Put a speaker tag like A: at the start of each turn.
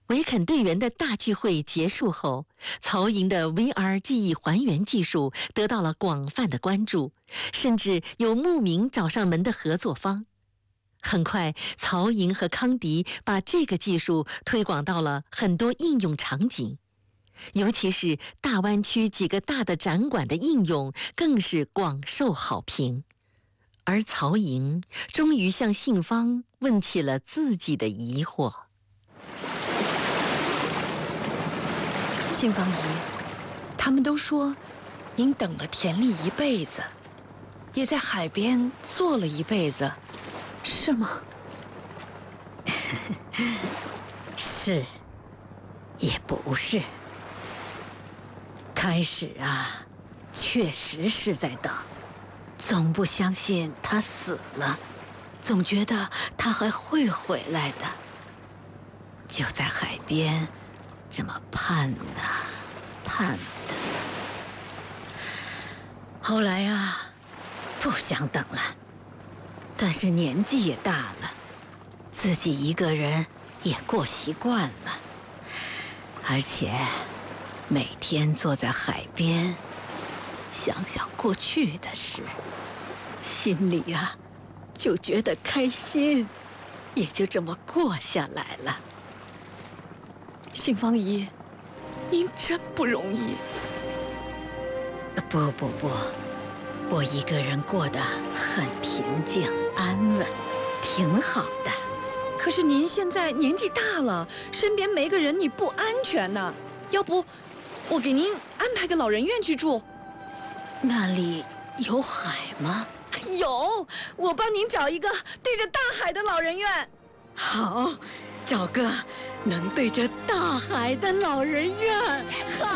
A: 维肯队员的大聚会结束后，曹营的 VR 记忆还原技术得到了广泛的关注，甚至有慕名找上门的合作方。很快，曹营和康迪把这个技术推广到了很多应用场景，尤其是大湾区几个大的展馆的应用更是广受好评。而曹营终于向信芳问起了自己的疑惑。
B: 信芳姨，他们都说您等了田丽一辈子，也在海边坐了一辈子，是吗？
C: 是，也不是。开始啊，确实是在等，总不相信他死了，总觉得他还会回来的。就在海边，这么盼啊盼的。后来啊，不想等了，但是年纪也大了，自己一个人也过习惯了，而且每天坐在海边，想想过去的事，心里呀，就觉得开心，也就这么过下来了。
B: 信芳姨，您真不容易。
C: 不，我一个人过得很平静安稳，挺好的。
B: 可是您现在年纪大了，身边没个人，你不安全呢。要不，我给您安排个老人院去住。
C: 那里有海吗？
B: 有，我帮您找一个对着大海的老人院。
C: 好，找个能对着大海的老人院。
B: 好。